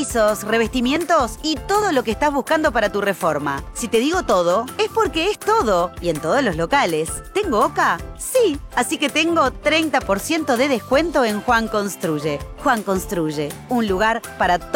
pisos, revestimientos y todo lo que estás buscando para tu reforma. Si te digo todo, es porque es todo. Y en todos los locales. ¿Tengo OCA? Sí. Así que tengo 30% de descuento en Juan Construye. Juan Construye, un lugar para